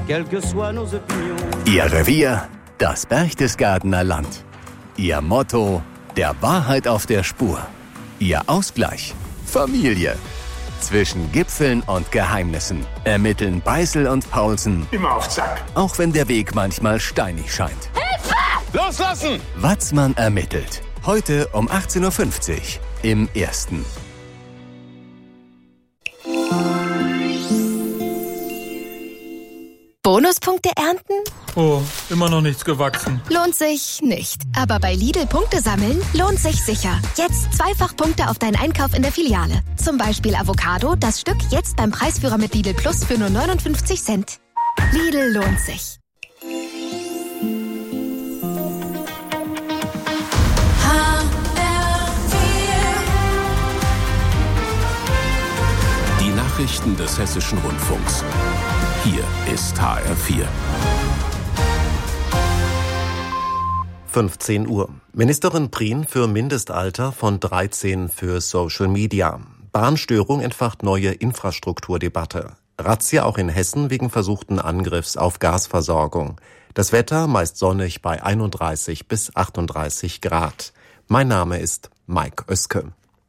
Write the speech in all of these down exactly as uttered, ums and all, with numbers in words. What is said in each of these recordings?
quelles que soient nos opinions. Ihr Revier, das Berchtesgadener Land. Ihr Motto, der Wahrheit auf der Spur. Ihr Ausgleich, Familie. Zwischen Gipfeln und Geheimnissen ermitteln Beißel und Paulsen. Immer auf Zack. Auch wenn der Weg manchmal steinig scheint. Hilfe! Loslassen! Watzmann ermittelt. Heute um achtzehn Uhr fünfzig im Ersten. Bonuspunkte ernten? Oh, immer noch nichts gewachsen. Lohnt sich nicht. Aber bei Lidl Punkte sammeln lohnt sich sicher. Jetzt zweifach Punkte auf deinen Einkauf in der Filiale. Zum Beispiel Avocado, das Stück jetzt beim Preisführer mit Lidl Plus für nur neunundfünfzig Cent. Lidl lohnt sich. Die Nachrichten des Hessischen Rundfunks. Hier ist H R vier. fünfzehn Uhr. Ministerin Prien für Mindestalter von dreizehn für Social Media. Bahnstörung entfacht neue Infrastrukturdebatte. Razzia auch in Hessen wegen versuchten Angriffs auf Gasversorgung. Das Wetter meist sonnig bei einunddreißig bis achtunddreißig Grad. Mein Name ist Mike Oeske.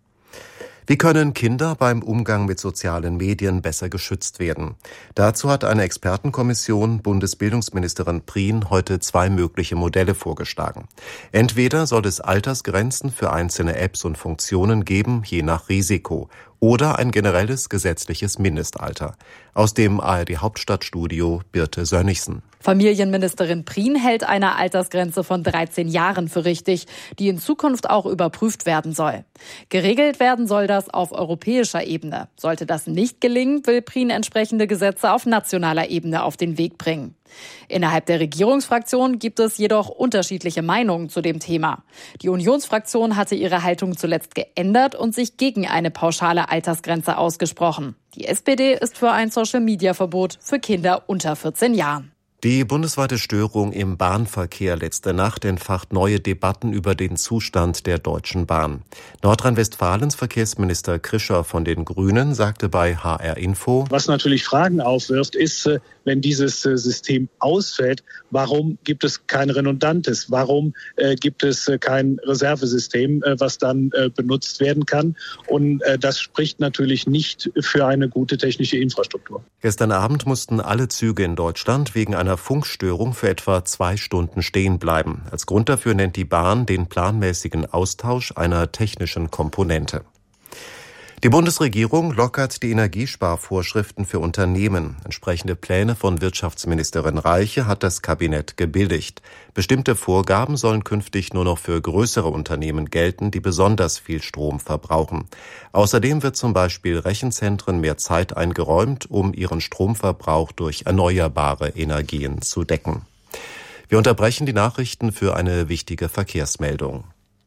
Wie können Kinder beim Umgang mit sozialen Medien besser geschützt werden? Dazu hat eine Expertenkommission Bundesbildungsministerin Prien heute zwei mögliche Modelle vorgeschlagen. Entweder soll es Altersgrenzen für einzelne Apps und Funktionen geben, je nach Risiko, oder ein generelles gesetzliches Mindestalter. Aus dem A R D Hauptstadtstudio Birte Sönnigsen. Familienministerin Prien hält eine Altersgrenze von dreizehn Jahren für richtig, die in Zukunft auch überprüft werden soll. Geregelt werden soll das auf europäischer Ebene. Sollte das nicht gelingen, will Prien entsprechende Gesetze auf nationaler Ebene auf den Weg bringen. Innerhalb der Regierungsfraktion gibt es jedoch unterschiedliche Meinungen zu dem Thema. Die Unionsfraktion hatte ihre Haltung zuletzt geändert und sich gegen eine pauschale Altersgrenze ausgesprochen. Die S P D ist für ein Social-Media-Verbot für Kinder unter vierzehn Jahren. Die bundesweite Störung im Bahnverkehr letzte Nacht entfacht neue Debatten über den Zustand der Deutschen Bahn. Nordrhein-Westfalens Verkehrsminister Krischer von den Grünen sagte bei H R Info: Was natürlich Fragen aufwirft, ist, wenn dieses System ausfällt, warum gibt es kein redundantes? Warum äh, gibt es äh, kein Reservesystem, äh, was dann äh, benutzt werden kann? Und äh, das spricht natürlich nicht für eine gute technische Infrastruktur. Gestern Abend mussten alle Züge in Deutschland wegen einer Funkstörung für etwa zwei Stunden stehen bleiben. Als Grund dafür nennt die Bahn den planmäßigen Austausch einer technischen Komponente. Die Bundesregierung lockert die Energiesparvorschriften für Unternehmen. Entsprechende Pläne von Wirtschaftsministerin Reiche hat das Kabinett gebilligt. Bestimmte Vorgaben sollen künftig nur noch für größere Unternehmen gelten, die besonders viel Strom verbrauchen. Außerdem wird zum Beispiel Rechenzentren mehr Zeit eingeräumt, um ihren Stromverbrauch durch erneuerbare Energien zu decken. Wir unterbrechen die Nachrichten für eine wichtige Verkehrsmeldung.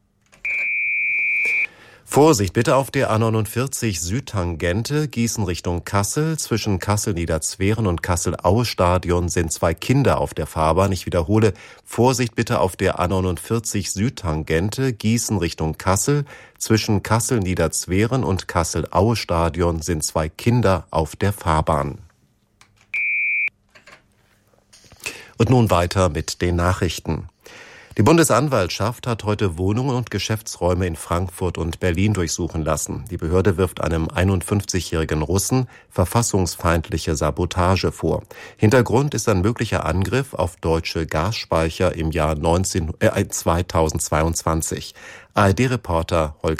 Vorsicht bitte auf der A neunundvierzig Südtangente, Gießen Richtung Kassel. Zwischen Kassel-Niederzweren und Kassel-Aue-Stadion sind zwei Kinder auf der Fahrbahn. Ich wiederhole, Vorsicht bitte auf der A neunundvierzig Südtangente, Gießen Richtung Kassel. Zwischen Kassel-Niederzweren und Kassel-Aue-Stadion sind zwei Kinder auf der Fahrbahn. Und nun weiter mit den Nachrichten. Die Bundesanwaltschaft hat heute Wohnungen und Geschäftsräume in Frankfurt und Berlin durchsuchen lassen. Die Behörde wirft einem einundfünfzigjährigen Russen verfassungsfeindliche Sabotage vor. Hintergrund ist ein möglicher Angriff auf deutsche Gasspeicher im Jahr neunzehn, äh, zweitausendzweiundzwanzig. A R D-Reporter Holger